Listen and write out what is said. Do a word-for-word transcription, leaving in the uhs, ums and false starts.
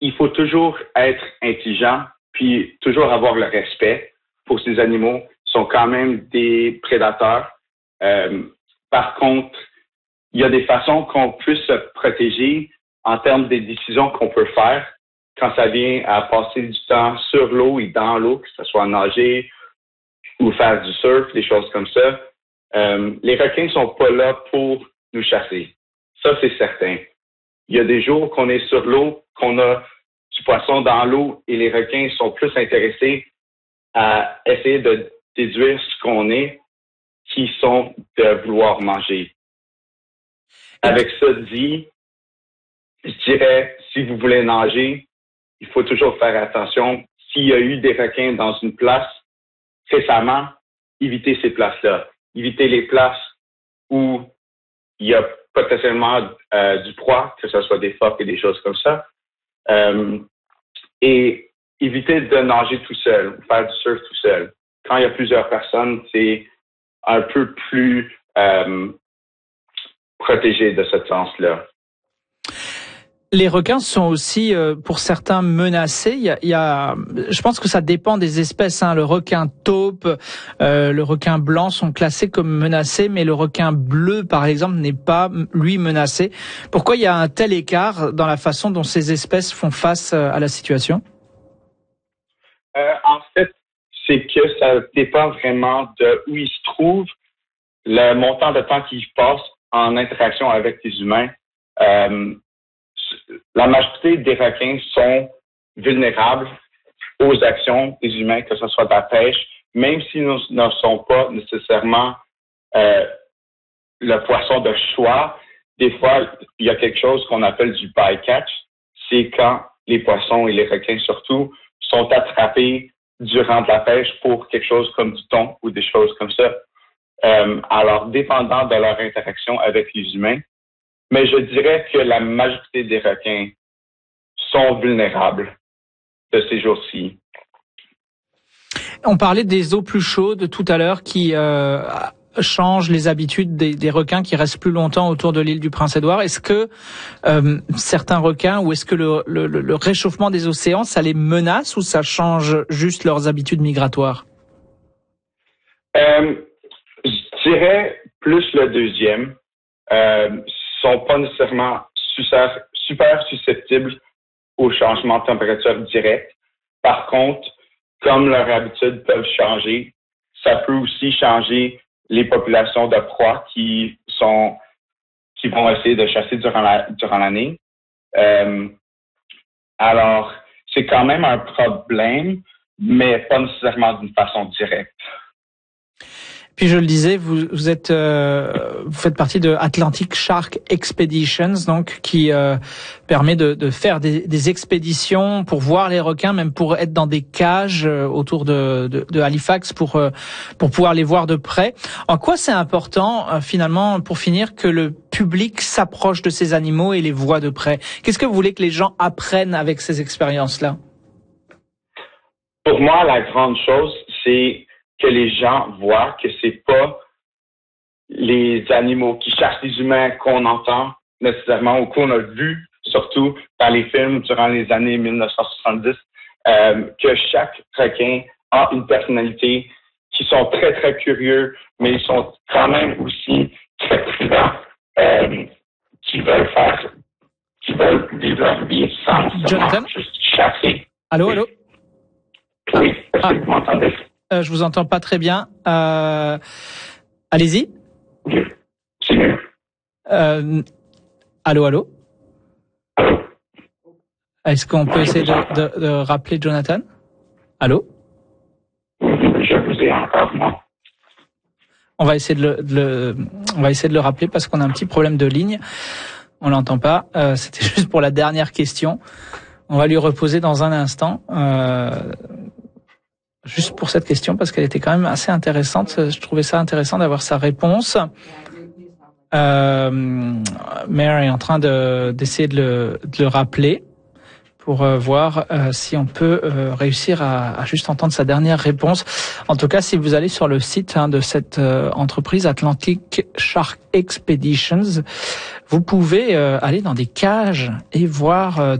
il faut toujours être intelligent, puis toujours avoir le respect pour ces animaux. Ils sont quand même des prédateurs. Euh, par contre, il y a des façons qu'on puisse se protéger en termes des décisions qu'on peut faire quand ça vient à passer du temps sur l'eau et dans l'eau, que ce soit nager ou faire du surf, des choses comme ça. Euh, les requins sont pas là pour nous chasser. Ça, c'est certain. Il y a des jours qu'on est sur l'eau, qu'on a du poisson dans l'eau et les requins sont plus intéressés à essayer de déduire ce qu'on est, qui sont de vouloir manger. Avec ça dit, je dirais, si vous voulez nager, il faut toujours faire attention. S'il y a eu des requins dans une place récemment, évitez ces places-là. Évitez les places où il y a potentiellement euh, du proie, que ce soit des phoques et des choses comme ça. Euh, et évitez de nager tout seul, faire du surf tout seul. Quand il y a plusieurs personnes, c'est un peu plus euh, protégé de ce sens-là. Les requins sont aussi, euh, pour certains, menacés. Il y a, il y a, je pense que ça dépend des espèces. Hein. Le requin taupe, euh, le requin blanc sont classés comme menacés, mais le requin bleu, par exemple, n'est pas, lui, menacé. Pourquoi il y a un tel écart dans la façon dont ces espèces font face à la situation? Euh, en fait, c'est que ça dépend vraiment de où ils se trouvent, le montant de temps qu'ils passent en interaction avec les humains. Euh, La majorité des requins sont vulnérables aux actions des humains, que ce soit de la pêche, même s'ils ne sont pas nécessairement euh, le poisson de choix. Des fois, il y a quelque chose qu'on appelle du bycatch. C'est quand les poissons et les requins surtout sont attrapés durant de la pêche pour quelque chose comme du thon ou des choses comme ça. Euh, alors, dépendant de leur interaction avec les humains, mais je dirais que la majorité des requins sont vulnérables de ces jours-ci. On parlait des eaux plus chaudes tout à l'heure qui euh, changent les habitudes des, des requins qui restent plus longtemps autour de l'île du Prince-Édouard. Est-ce que euh, certains requins ou est-ce que le, le, le réchauffement des océans, ça les menace ou ça change juste leurs habitudes migratoires? Euh, je dirais plus le deuxième. Euh, sont pas nécessairement super, super susceptibles aux changements de température direct. Par contre, comme leurs habitudes peuvent changer, ça peut aussi changer les populations de proies qui sont qui vont essayer de chasser durant la, durant l'année. Euh, alors, c'est quand même un problème, mais pas nécessairement d'une façon directe. Puis je le disais, vous, vous êtes, euh, vous faites partie de Atlantic Shark Expeditions, donc qui euh, permet de, de faire des, des expéditions pour voir les requins, même pour être dans des cages euh, autour de, de, de Halifax pour euh, pour pouvoir les voir de près. En quoi c'est important euh, finalement, pour finir, que le public s'approche de ces animaux et les voit de près? Qu'est-ce que vous voulez que les gens apprennent avec ces expériences-là? Pour moi, la grande chose, c'est que les gens voient que c'est pas les animaux qui chassent les humains qu'on entend nécessairement ou qu'on a vu, surtout dans les films durant les années mille neuf cent soixante-dix, euh, que chaque requin a une personnalité, qui sont très, très curieux, mais ils sont quand même aussi très prudents, euh, qui veulent faire, qui veulent vivre leur vie sans Jonathan? juste chasser. Allô, allô? Oui, est-ce que vous m'entendez? Euh, je vous entends pas très bien. Euh, allez-y. C'est mieux. Euh, allô, allô. Est-ce qu'on peut essayer de, de, de rappeler Jonathan? Allô? Je vous ai encore, moi. On va essayer de le, de le, on va essayer de le rappeler parce qu'on a un petit problème de ligne. On l'entend pas. Euh, c'était juste pour la dernière question. On va lui reposer dans un instant. Euh, Juste pour cette question, parce qu'elle était quand même assez intéressante. Je trouvais ça intéressant d'avoir sa réponse. Euh, Mare est en train de, d'essayer de le, de le rappeler pour euh, voir euh, si on peut euh, réussir à, à juste entendre sa dernière réponse. En tout cas, si vous allez sur le site hein, de cette euh, entreprise Atlantic Shark Expeditions, vous pouvez euh, aller dans des cages et voir... Euh,